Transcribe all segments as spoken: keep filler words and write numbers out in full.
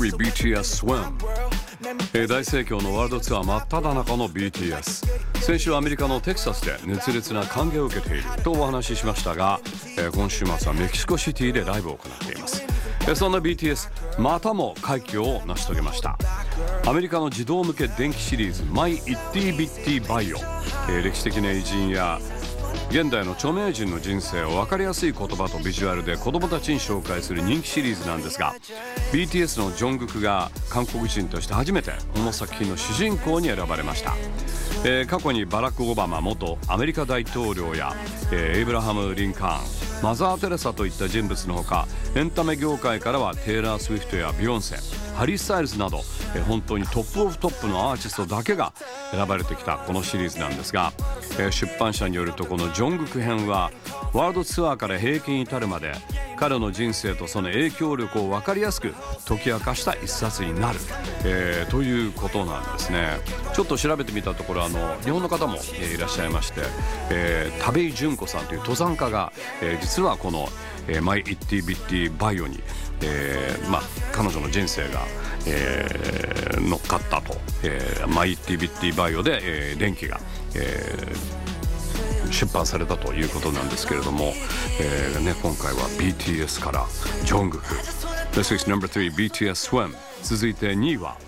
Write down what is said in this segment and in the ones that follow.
ビーティーエス Swim、えー、大盛況のワールドツアー真っ只中の ビーティーエス。 先週アメリカのテキサスで熱烈な歓迎を受けているとお話ししましたが、えー、今週末はメキシコシティでライブを行っています。えー、そんな ビーティーエス またも快挙を成し遂げました。アメリカの児童向け電気シリーズ My Itty Bitty Bio、えー、歴史的な偉人や現代の著名人の人生を分かりやすい言葉とビジュアルで子どもたちに紹介する人気シリーズなんですが、 ビーティーエス のジョングクが韓国人として初めてこの作品の主人公に選ばれました。えー、過去にバラク・オバマ元アメリカ大統領や、えー、エイブラハム・リンカーン、マザー・テレサといった人物のほか、エンタメ業界からはテイラー・スウィフトやビヨンセ、ハリー・スタイルズなど、えー、本当にトップオブトップのアーティストだけが選ばれてきたこのシリーズなんですが、えー、出版社によるとこのジョングク編はワールドツアーから平均に至るまで彼の人生とその影響力を分かりやすく解き明かした一冊になる、えー、ということなんですね。ちょっと調べてみたところ、あの日本の方も、えー、いらっしゃいまして、えー、田部井純子さんという登山家が、えー、実はこの、えー、My Itty Bitty Bioに、えーまあ、彼女の人生が、えー、乗っかったと、えー、My Itty Bitty Bioで、えー、電気が、えー出版されたということなんですけれども、えーね、今回は ビーティーエス からジョングク。 This is number three ビーティーエス Swim。 続いてにいは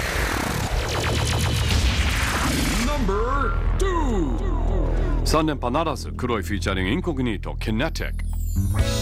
Number two。 さん連覇ならず黒いフィーチャリングインコグニート Kinetic。